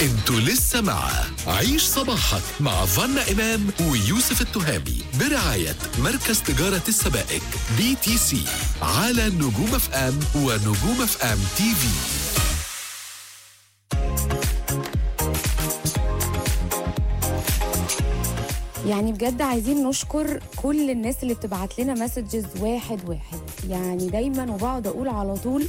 انتوا لسه مع عيش صباحك مع فانا إمام ويوسف التهامي برعاية مركز تجارة السبائك BTC على نجوم اف ام ونجوم اف ام تي في. يعني بجد عايزين نشكر كل الناس اللي بتبعت لنا مسجز واحد يعني دايما، وبقعد اقول على طول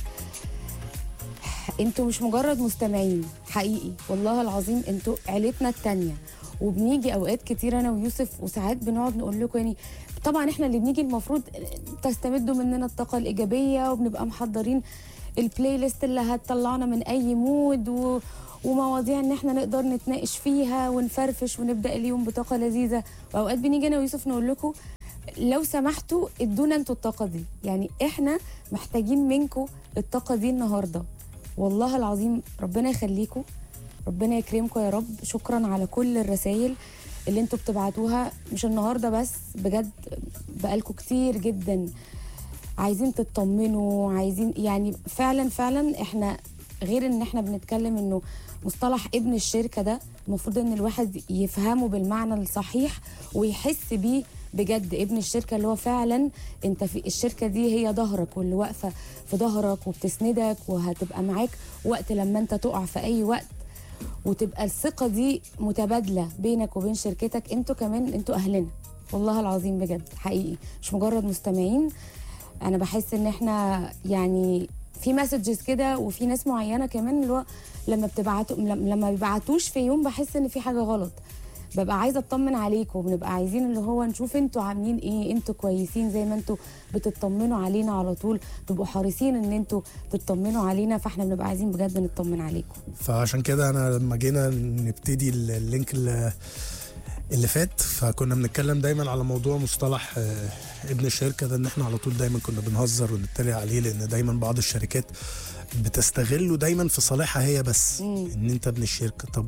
انتوا مش مجرد مستمعين، حقيقي والله العظيم انتوا عيلتنا التانية. وبنيجي اوقات كتير انا ويوسف وساعات بنقعد نقول لكم يعني طبعا احنا اللي بنيجي المفروض تستمدوا مننا الطاقة الإيجابية، وبنبقى محضرين البلاي ليست اللي هتطلعنا من اي مود ومواضيع ان احنا نقدر نتناقش فيها ونفرفش ونبدا اليوم بطاقه لذيذه. واوقات بنيجي انا ويوسف نقول لكم لو سمحتوا ادونا انتوا الطاقه دي، يعني احنا محتاجين منكم الطاقه دي النهارده. والله العظيم ربنا يخليكم، ربنا يكرمكم يا رب. شكرا على كل الرسائل اللي انتوا بتبعتوها، مش النهارده بس، بجد بقالكم كتير جدا عايزين تطمنوا، عايزين يعني فعلا احنا غير ان احنا بنتكلم انه مصطلح ابن الشركة ده المفروض ان الواحد يفهمه بالمعنى الصحيح ويحس بيه بجد. ابن الشركة اللي هو فعلا انت في الشركة دي هي ظهرك، واللي واقفة في ظهرك وبتسندك وهتبقى معاك وقت لما انت تقع في اي وقت، وتبقى الثقة دي متبادلة بينك وبين شركتك. انتوا كمان انتوا اهلنا والله العظيم بجد حقيقي، مش مجرد مستمعين. انا بحس ان احنا يعني في مسجز كده، وفي ناس معينه كمان اللي هو لما بيبعتوش في يوم بحس ان في حاجه غلط، ببقى عايزه اطمن عليكم، وبنبقى عايزين اللي هو نشوف انتوا عاملين ايه، انتوا كويسين زي ما انتوا بتطمنوا علينا على طول، تبقوا حريصين ان انتوا تطمنوا علينا، فاحنا بنبقى عايزين بجد نطمن عليكم. فعشان كده انا لما جينا نبتدي اللينك اللي فات، فكنا بنتكلم دايما على موضوع مصطلح ابن الشركة ده، ان احنا على طول دايما كنا بنهزر ونتريق عليه، لان دايما بعض الشركات بتستغله دايما في صالحها هي بس. ان انت ابن الشركة، طب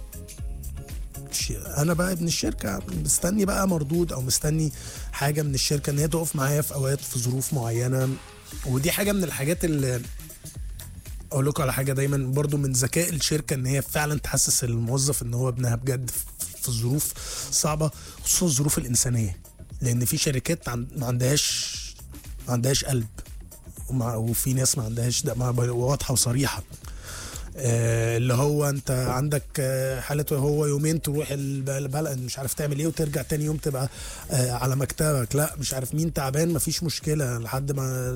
انا بقى ابن الشركة مستني بقى مردود او مستني حاجة من الشركة ان هي تقف معايا في اوقات في ظروف معينة. ودي حاجة من الحاجات اللي اقول لكم على حاجة دايما برضو من ذكاء الشركة، ان هي فعلا تحسس الموظف ان هو ابنها بجد في الظروف صعبة، خصوصا الظروف الإنسانية. لأن في شركات ما عندهاش قلب، وفي ناس ما عندهاش، ده واضحة وصريحة. اللي هو انت عندك حالة هو يومين تروح البلد مش عارف تعمل ايه، وترجع تاني يوم تبقى على مكتبك، لا مش عارف مين تعبان، مفيش مشكلة لحد ما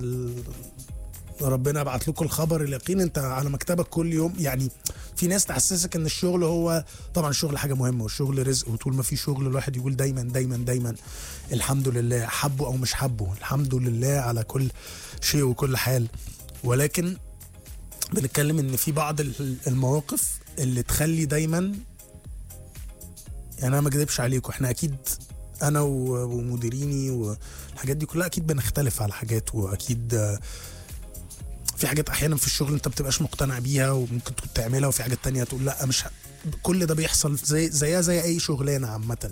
ربنا يبعت لكم الخبر اليقين انت على مكتبك كل يوم. يعني في ناس تحسسك ان الشغل هو طبعا الشغل حاجه مهمه، والشغل رزق، وطول ما في شغل الواحد يقول دايما دايما دايما الحمد لله، حبه او مش حبه الحمد لله على كل شيء وكل حال. ولكن بنتكلم ان في بعض المواقف اللي تخلي دايما، يعني انا ما اكذبش عليكم، احنا اكيد انا ومديريني والحاجات دي كلها اكيد بنختلف على حاجات، واكيد في حاجات احيانا في الشغل انت بتبقاش مقتنع بيها وممكن تكون تعملها، وفي حاجات تانية تقول لا مش كل ده بيحصل زي اي شغلانه عامه.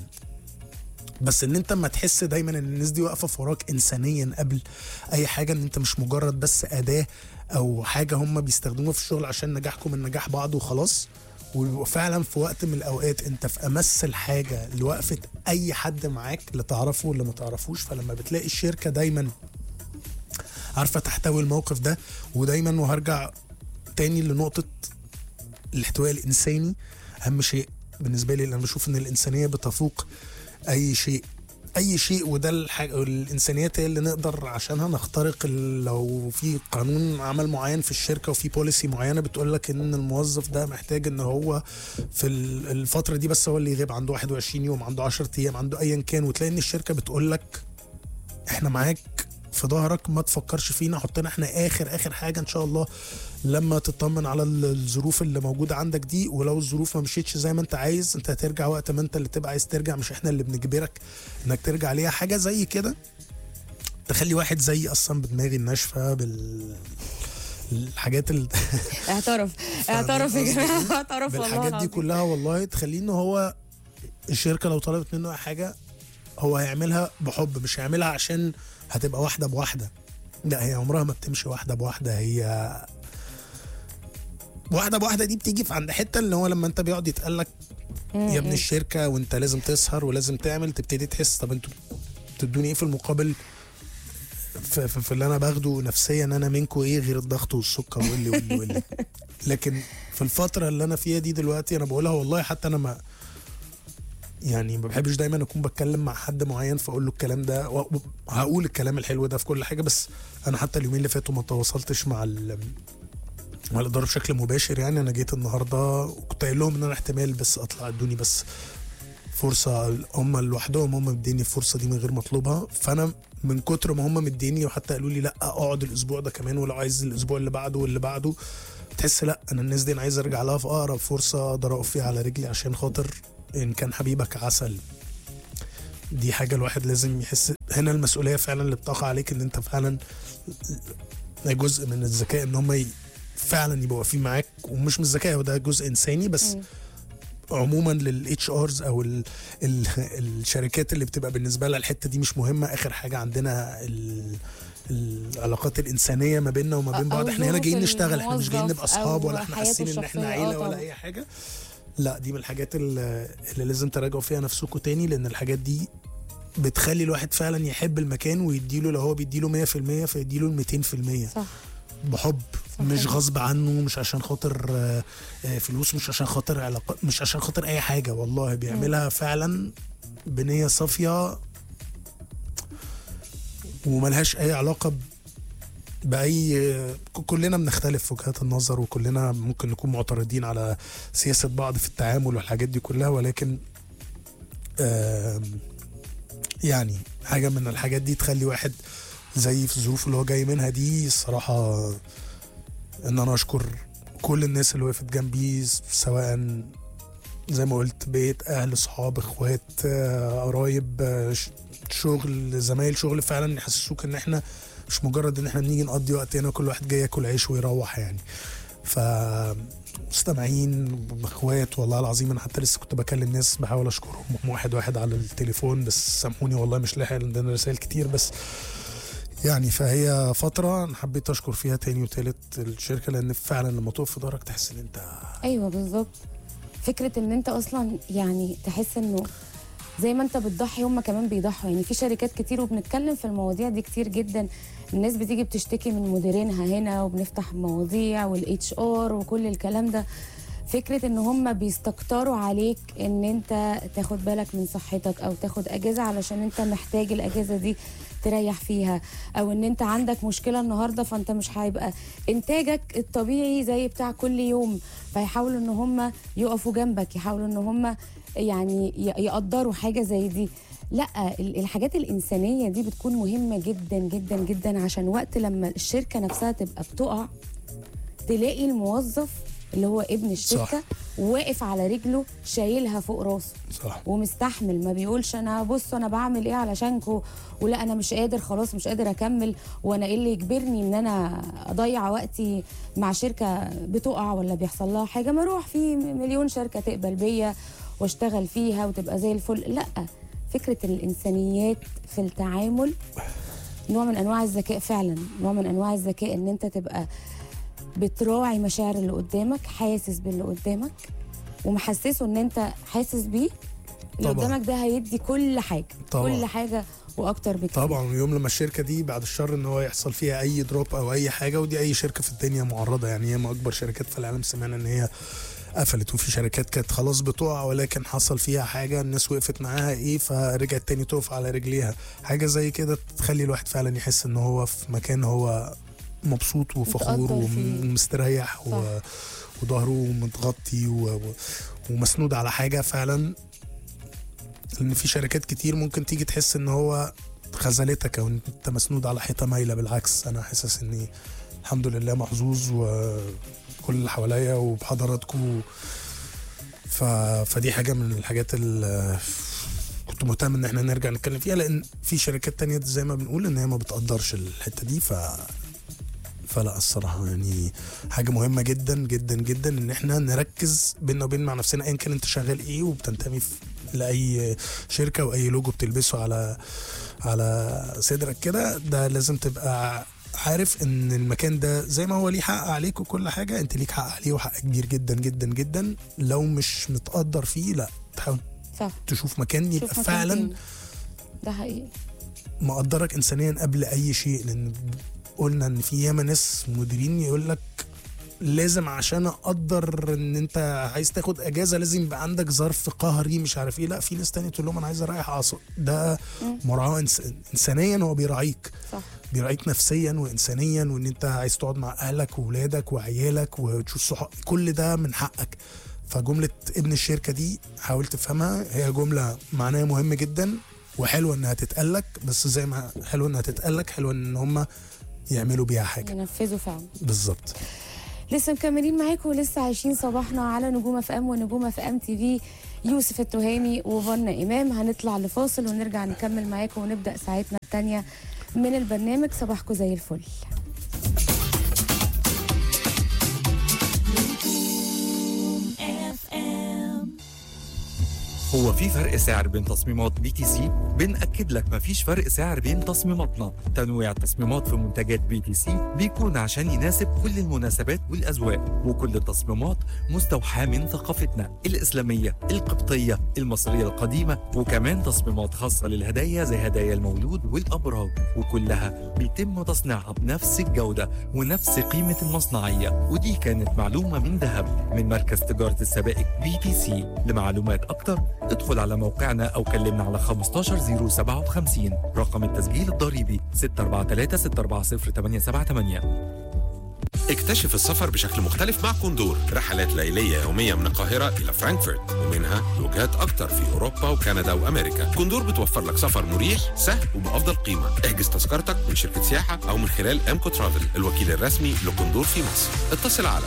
بس ان انت ما تحس دايما ان الناس دي واقفه في وراك انسانيا قبل اي حاجه، ان انت مش مجرد بس اداه او حاجه هم بيستخدموها في الشغل عشان نجاحكم من نجاح بعض وخلاص. وفعلا في وقت من الاوقات انت في امس الحاجه لوقفه اي حد معاك، اللي تعرفه واللي ما تعرفوش. فلما بتلاقي الشركه دايما عارفه تحتوي الموقف ده، ودايما وهرجع تاني لنقطه الاحتواء الانساني، اهم شيء بالنسبه لي. انا بشوف ان الانسانيه بتفوق اي شيء، وده الانسانيات هي اللي نقدر عشانها نخترق. لو في قانون عمل معين في الشركه وفي بوليسي معينه بتقول لك ان الموظف ده محتاج ان هو في الفتره دي بس هو اللي يغيب، عنده 21 يوم، عنده 10 ايام، عنده ايا كان، وتلاقي ان الشركه بتقول لك احنا معاك في ظهرك، ما تفكرش فينا، حطنا احنا اخر حاجه ان شاء الله لما تطمن على الظروف اللي موجوده عندك دي. ولو الظروف ما مشيتش زي ما انت عايز، انت هترجع وقت ما انت اللي تبقى عايز ترجع، مش احنا اللي بنجبرك انك ترجع ليها. حاجه زي كده تخلي واحد زي اصلا بدماغي الناشفه الحاجات اعترف يا جماعه، اعترف والله بالحاجات دي كلها، والله تخليه ان هو الشركه لو طلبت منه حاجه هو هيعملها بحب، مش هيعملها عشان هتبقى واحده بواحده. لا، هي عمرها ما بتمشي واحده بواحده، هي واحده بواحده دي بتيجي في عند حته اللي هو لما انت بيقعد يتقال لك يا ابن الشركه وانت لازم تسهر ولازم تعمل، تبتدي تحس طب انتوا بتدوني ايه في المقابل في اللي انا باخده نفسيا انا منكم ايه غير الضغط والسكر واللي لكن في الفتره اللي انا فيها دي دلوقتي انا بقولها والله، حتى انا ما يعني ما بحبش دايما اكون بتكلم مع حد معين فاقول له الكلام ده، هقول الكلام الحلو ده في كل حاجه، بس انا حتى اليومين اللي فاتوا ما تواصلتش مع الاداره بشكل مباشر. يعني انا جيت النهارده وكنت قايل لهم ان انا احتمال بس اطلع، ادوني بس فرصه، هم لوحدهم هم مديني الفرصه دي من غير ما اطلبها، فانا من كتر ما هم مديني وحتى قالوا لي لا اقعد الاسبوع ده كمان ولو عايز الاسبوع اللي بعده واللي بعده، تحس لا انا الناس دي انا عايز ارجع لها في اقرب فرصه اقدر اقف فيها على رجلي، عشان خاطر ان كان حبيبك عسل. دي حاجه الواحد لازم يحس هنا المسؤوليه فعلا اللي بتقع عليك، ان انت فعلا جزء من الذكاء ان هم فعلا يبقوا واقفين معاك، ومش من الذكاء، وده جزء انساني بس عموما للاتش ارز او الشركات اللي بتبقى بالنسبه لها الحته دي مش مهمه. اخر حاجه عندنا العلاقات الانسانيه ما بيننا وما بين بعض، احنا هنا جايين نشتغل، احنا مش جايين نبقى اصحاب ولا احنا حاسين ان احنا عيله ولا اي حاجه. لا دي من الحاجات اللي لازم تراجعوا فيها نفسكم تاني، لان الحاجات دي بتخلي الواحد فعلا يحب المكان ويديله، لو هو بيديله 100% فيديله 200%. صح. بحب، مش غصب عنه، مش عشان خاطر فلوس، مش عشان خاطر علاقات، مش عشان خاطر اي حاجه، والله بيعملها فعلا بنيه صافيه وملهاش اي علاقه باي. كلنا بنختلف في وجهات النظر وكلنا ممكن نكون معترضين على سياسه بعض في التعامل والحاجات دي كلها، ولكن يعني حاجه من الحاجات دي تخلي واحد زي في الظروف اللي هو جاي منها دي الصراحه ان انا اشكر كل الناس اللي وقفت جنبي، سواء زي ما قلت بيت، اهل، صحاب، اخوات، قرايب، شغل، زمايل شغل، فعلا يحسسوك ان احنا مش مجرد ان احنا بنيجي نقضي وقت هنا كل واحد جاي ياكل عيش ويروح يعني. ف مستمعين، اخوات، والله العظيم انا حتى لسه كنت بكلم ناس بحاول اشكرهم واحد واحد على التليفون، بس سامحوني والله مش لاحق عندنا رسائل كتير، بس يعني فهي فترة أنا حبيت أشكر فيها تاني وتالت الشركة، لأن فعلا لما تقف في دارك تحس إن أنت أيوة بالظبط. فكرة إن أنت أصلا يعني تحس إنه زي ما أنت بتضحي هم كمان بيضحوا. يعني في شركات كتير وبنتكلم في المواضيع دي كتير جدا، الناس بتيجي بتشتكي من مديرينها هنا وبنفتح مواضيع والاتش ار وكل الكلام ده. فكرة ان هم بيستكتروا عليك ان انت تاخد بالك من صحتك او تاخد اجازة علشان انت محتاج الاجازة دي تريح فيها، او ان انت عندك مشكلة النهاردة فانت مش هيبقى انتاجك الطبيعي زي بتاع كل يوم، فيحاولوا ان هم يقفوا جنبك، يحاولوا ان هم يعني يقدروا حاجة زي دي. لا الحاجات الإنسانية دي بتكون مهمة جدا جدا جدا، عشان وقت لما الشركة نفسها تبقى بتقع تلاقي الموظف اللي هو ابن الشركة صح. واقف على رجله شايلها فوق راسه صح. ومستحمل، ما بيقولش انا بص انا بعمل ايه علشانكو، ولا انا مش قادر خلاص مش قادر اكمل، وانا ايه اللي يجبرني ان انا اضيع وقتي مع شركة بتقع ولا بيحصل لها حاجة، ما اروح في مليون شركة تقبل بيا واشتغل فيها وتبقى زي الفل. لا، فكرة الإنسانيات في التعامل نوع من أنواع الذكاء، فعلا نوع من أنواع الذكاء، إن أنت تبقى بتراعي مشاعر اللي قدامك، حاسس باللي قدامك ومحسسه إن أنت حاسس بيه. اللي قدامك ده هيدي كل حاجة طبعا. كل حاجة وأكتر بكتير طبعا. يوم لما الشركة دي بعد الشر إن هو يحصل فيها أي دروب أو أي حاجة، ودي أي شركة في الدنيا معرضة، يعني هي ما أكبر شركات في العالم سمعنا إن هي قفلت، وفي شركات كانت خلاص بتقع ولكن حصل فيها حاجة الناس وقفت معاها ايه فرجعت تاني تقف على رجليها. حاجة زي كده تخلي الواحد فعلا يحس ان هو في مكان هو مبسوط وفخور ومستريح وظهره متغطي ومسنود على حاجة فعلا. لان في شركات كتير ممكن تيجي تحس ان هو خذلتك او انت مسنود على حيطة مايلة. بالعكس انا حاسس اني الحمد لله محظوظ كل اللي حواليا وبحضراتكم. فدي حاجة من الحاجات اللي كنت مهتم ان احنا نرجع نتكلم فيها، لان في شركات تانية زي ما بنقول ان هي ما بتقدرش الحتة دي. فلا الصراحة يعني حاجة مهمة جدا جدا جدا ان احنا نركز بيننا وبين مع نفسنا، ايا كان انت شغال ايه وبتنتمي لأي شركة واي لوجو بتلبسه على صدرك كده، ده لازم تبقى عارف ان المكان ده زي ما هو ليه حق عليك وكل حاجه، انت ليك حق عليه وحق كبير جدا جدا جدا. لو مش متقدر فيه لا تحاول صح تشوف مكان يبقى مكان فعلا تاني. ده حقيقي. مقدرك انسانيا قبل اي شيء. لان قلنا ان في ياما ناس مديرين يقول لك لازم عشان اقدر ان انت عايز تاخد اجازه لازم يبقى عندك ظرف قهري مش عارف ايه. لا، في ناس تانية تقول لهم انا عايز اريح اعصاب. ده مراعاه انسانيا، هو بيراعيك، صح بيراعيك نفسيا وانسانيا، وان انت عايز تقعد مع اهلك واولادك وعيالك وتشوف صحاب، كل ده من حقك. فجمله ابن الشركه دي حاول تفهمها، هي جمله معناها مهم جدا وحلوه انها تتقالك، بس زي ما حلوه انها تتقالك حلوه ان هم يعملوا بيها حاجه. ينفذوا فعلا. بالظبط. لسه مكملين معاكم ولسه عايشين صباحنا على نجوم اف ام ونجوم اف ام تي في. يوسف التهامي وفنا امام. هنطلع لفاصل ونرجع نكمل معاكم ونبدا ساعتنا الثانيه من البرنامج. صباحكم زي الفل. هو في فرق سعر بين تصميمات بي تي سي؟ بنأكد لك مفيش فرق سعر بين تصميماتنا. تنويع التصميمات في منتجات بي تي سي بيكون عشان يناسب كل المناسبات والأذواق، وكل التصميمات مستوحاة من ثقافتنا الإسلامية القبطية المصرية القديمة، وكمان تصميمات خاصة للهدايا زي هدايا المولود والأبراج، وكلها بيتم تصنيعها بنفس الجودة ونفس قيمة المصنعية. ودي كانت معلومة من ذهب من مركز تجارة السبائك بي تي سي. لمعلومات أكتر ادخل على موقعنا أو كلمنا على 15057. رقم التسجيل الضريبي 643-640-878. اكتشف السفر بشكل مختلف مع كوندور. رحلات ليلية يومية من القاهرة إلى فرانكفورت، ومنها وجهات أكتر في أوروبا وكندا وأمريكا. كوندور بتوفر لك سفر مريح سهل وبأفضل قيمة. احجز تذكرتك من شركة سياحة أو من خلال أمكو ترافل، الوكيل الرسمي لكوندور في مصر. اتصل على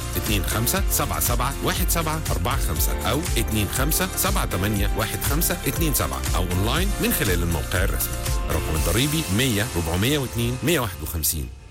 25771745 أو 25781527 أو أونلاين من خلال الموقع الرسمي. رقم الضريبي 100 402 151.